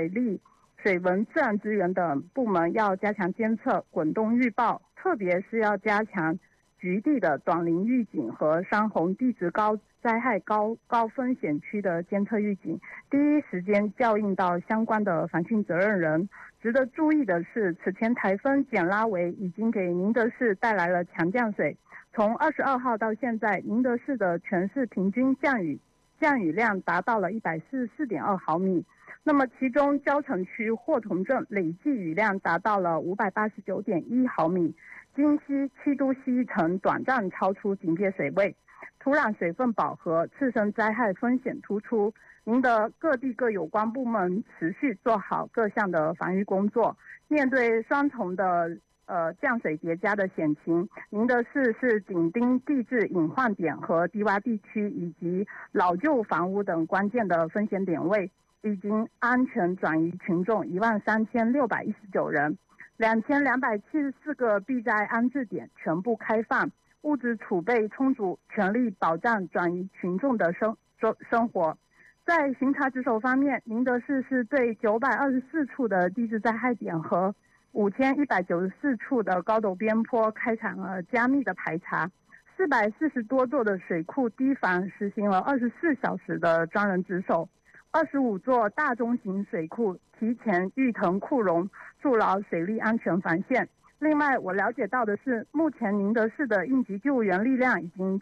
水利、水文自然资源等部门要加强监测滚动预报，特别是要加强局地的短林预警和山洪地质高灾害高风险区的监测预警，第一时间校应到相关的防汛责任人。值得注意的是，此前台风简拉维已经给宁德市带来了强降水，从22号到现在，宁德市的全市平均降雨量达到了144.2毫米。那么其中蕉城区霍同镇累计雨量达到了589.1毫米，京西、七都西城短暂超出警戒水位，土壤水分饱和，次生灾害风险突出。宁德各地各有关部门持续做好各项的防御工作。面对双重的降水叠加的险情，宁德市是紧盯地质隐患点和低洼地区以及老旧房屋等关键的风险点位，已经安全转移群众13619人，2274个避灾安置点全部开放，物资储备充足，全力保障转移群众的生活。在巡查值守方面，宁德市是对924处的地质灾害点和5194处的高陡边坡开展了加密的排查，440多座的水库堤防实行了24小时的专人值守，25座大中型水库提前预腾库容，筑牢水利安全防线。另外，我了解到的是，目前宁德市的应急救援力量已经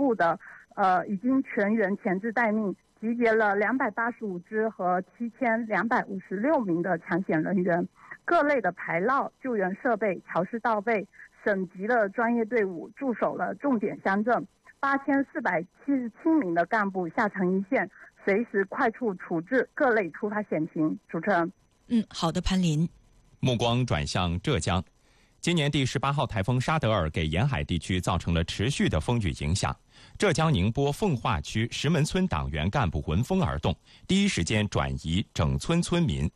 全员前置待命，集结了285支和7256名的抢险人员，各类的排涝救援设备潮湿到位，省级的专业队伍驻守了重点乡镇，8477名的干部下沉一线，随时快速处置各类突发险情。主持人， 好的，潘林。 目光转向浙江，今年第18号台风沙德尔给沿海地区造成了持续的风雨影响。浙江宁波奉化区石门村党员干部闻风而动，第一时间转移整村村民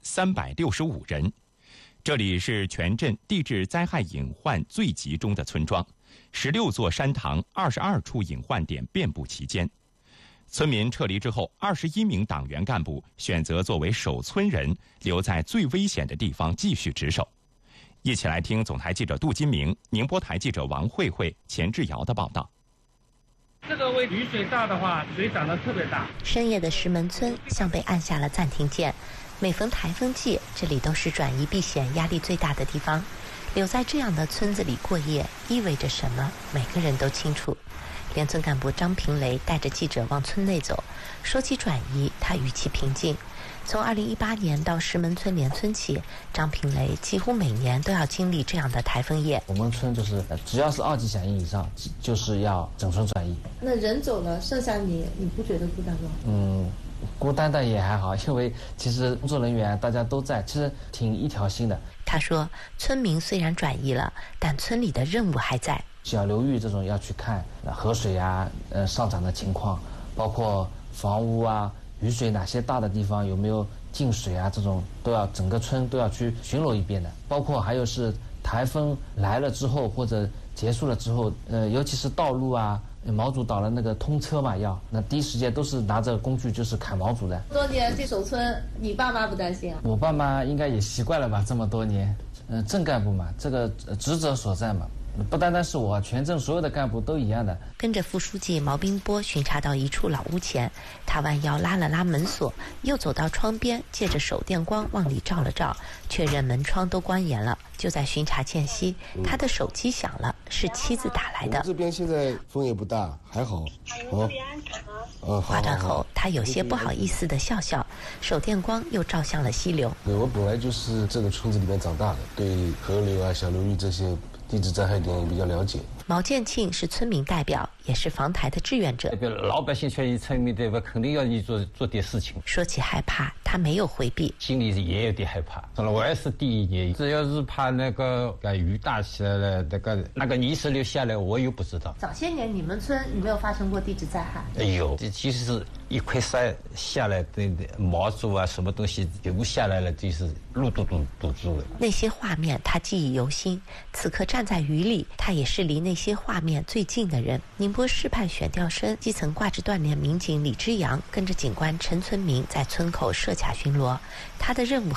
365人。这里是全镇地质灾害隐患最集中的村庄，16座山塘，22处隐患点遍布其间。村民撤离之后，21名党员干部选择作为守村人，留在最危险的地方继续值守。一起来听总台记者杜金明、宁波台记者王慧慧、钱志尧的报道。 这个位雨水大的话，水涨得特别大。 深夜的石门村像被按下了暂停键，每逢台风季，这里都是转移避险压力最大的地方。留在这样的村子里过夜意味着什么，每个人都清楚。连村干部张平雷带着记者往村内走，说起转移，他语气平静。从2018年到石门村联村起，张平雷几乎每年都要经历这样的台风夜。 我们村就是只要是2级响应以上，就是要整村转移。 那人走了，剩下你不觉得孤单吗？ 孤单的也还好，因为其实工作人员大家都在，其实挺一条心的。 他说，村民虽然转移了，但村里的任务还在。 小流域这种要去看河水啊，上涨的情况，包括房屋啊，雨水哪些大的地方有没有进水啊，这种都要整个村都要去巡逻一遍的。包括还有是台风来了之后或者结束了之后，尤其是道路啊，毛主岛的那个通车嘛，那第一时间都是拿着工具就是砍毛主的。 多年这守村，你爸妈不担心啊？ 我爸妈应该也习惯了吧，这么多年。镇干部嘛，这个职责所在嘛。不单单是我，全镇所有的干部都一样的。 跟着副书记毛斌波巡查到一处老屋前，他弯腰拉了拉门锁，又走到窗边，借着手电光往里照了照，确认门窗都关严了。就在巡查间隙，他的手机响了，是妻子打来的。 这边现在风也不大，还好。 挂断后，他有些不好意思的笑笑，手电光又照向了溪流。 我本来就是这个村子里面长大的，对河流啊、小流域这些地质灾害点也比较了解。 毛建庆是村民代表，也是防台的志愿者。 老百姓权益村民对吧，肯定要你做点事情。 说起害怕，他没有回避， 心里也有点害怕。我也是第一年，只要是怕那个雨大起来了，那个泥石流下来，我又不知道。 早些年你们村有没有发生过地质灾害？ 有，其实是一块山下来的毛竹啊，什么东西流下来了，就是路都堵住了。 那些画面他记忆犹新，此刻站在雨里，他也是离那些画面最近的人。宁波市派选调生基层挂职锻炼民警李之阳跟着警官陈存明在村口设卡巡逻，他的任务